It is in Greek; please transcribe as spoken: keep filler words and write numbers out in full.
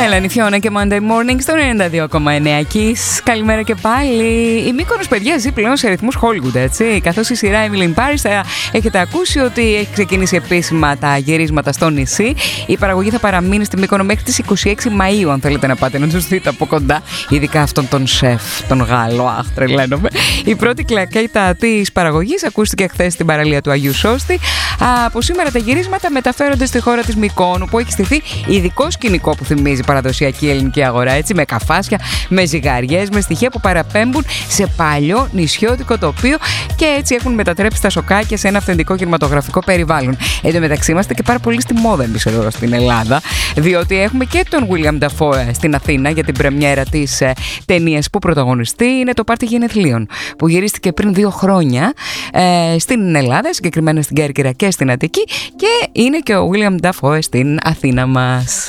Έλα, Φιώνα και Monday Morning στο ενενήντα δύο κόμμα εννέα Kiss. Καλημέρα και πάλι. Η Μύκονος, παιδιά, ζει πλέον σε ρυθμούς Hollywood, έτσι. Καθώς η σειρά Emily in Paris θα έχετε ακούσει ότι έχει ξεκινήσει επίσημα τα γυρίσματα στο νησί. Η παραγωγή θα παραμείνει στη Μύκονο μέχρι τις είκοσι έξι Μαΐου, αν θέλετε να πάτε να τους δείτε από κοντά. Ειδικά αυτόν τον σεφ, τον Γάλλο. Αχ, τρελαίνομαι. Η πρώτη κλακέτα της παραγωγής ακούστηκε χθες στην παραλία του Αγίου Σώστη. Από σήμερα τα γυρίσματα μεταφέρονται στη χώρα της Μυκόνου, που έχει στηθεί ειδικό σκηνικό που θυμίζει παραδοσιακή ελληνική αγορά, έτσι, με καφάσια, με ζυγαριές, με στοιχεία που παραπέμπουν σε παλιό νησιώτικο τοπίο και έτσι έχουν μετατρέψει τα σοκάκια σε ένα αυθεντικό κινηματογραφικό περιβάλλον. Εν τω μεταξύ, είμαστε και πάρα πολύ στη μόδα εμείς εδώ στην Ελλάδα, διότι έχουμε και τον William Dafoe στην Αθήνα για την πρεμιέρα της ε, ταινίας που πρωταγωνιστεί. Είναι το Πάρτι Γενεθλίων, που γυρίστηκε πριν δύο χρόνια ε, στην Ελλάδα, συγκεκριμένα στην Κέρκυρα και στην Αττική, και είναι και ο William Dafoe στην Αθήνα μας.